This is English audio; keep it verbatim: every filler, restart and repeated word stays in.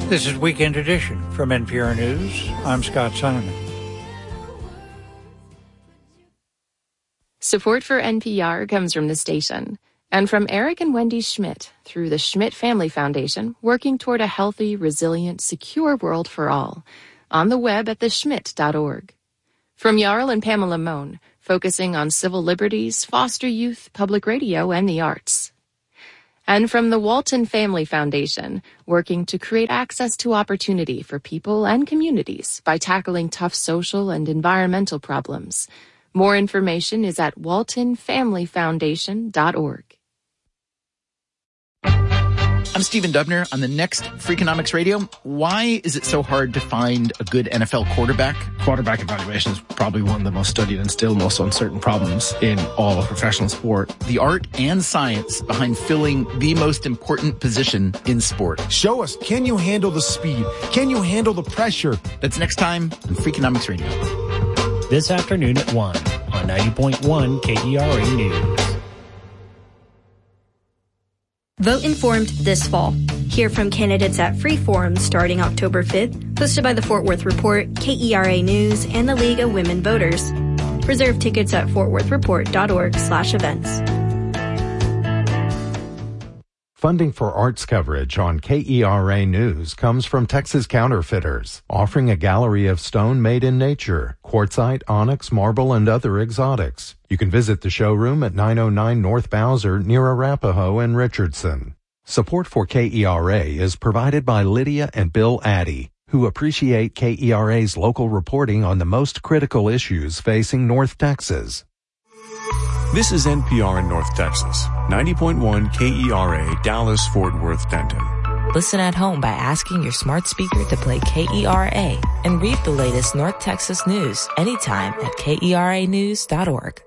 This is Weekend Edition from N P R News. I'm Scott Simon. Support for N P R comes from the station and from Eric and Wendy Schmidt through the Schmidt Family Foundation, working toward a healthy, resilient, secure world for all. On the web at the schmidt dot org. From Jarl and Pamela Mohn, focusing on civil liberties, foster youth, public radio, and the arts. And from the Walton Family Foundation, working to create access to opportunity for people and communities by tackling tough social and environmental problems. More information is at walton family foundation dot org. I'm Stephen Dubner. On the next Freakonomics Radio, why is it so hard to find a good N F L quarterback? Quarterback evaluation is probably one of the most studied and still most uncertain problems in all of professional sport. The art and science behind filling the most important position in sport. Show us, can you handle the speed? Can you handle the pressure? That's next time on Freakonomics Radio. This afternoon at one on ninety point one K E R A News. Vote informed this fall. Hear from candidates at free forums starting October fifth, hosted by the Fort Worth Report, K E R A News, and the League of Women Voters. Reserve tickets at fort worth report dot org slash events. Funding for arts coverage on K E R A News comes from Texas Counterfeiters, offering a gallery of stone made in nature, quartzite, onyx, marble, and other exotics. You can visit the showroom at nine oh nine North Bowser near Arapahoe and Richardson. Support for K E R A is provided by Lydia and Bill Addy, who appreciate K E R A's local reporting on the most critical issues facing North Texas. This is N P R in North Texas, ninety point one K E R A, Dallas, Fort Worth, Denton. Listen at home by asking your smart speaker to play K E R A and read the latest North Texas news anytime at K E R A news dot org.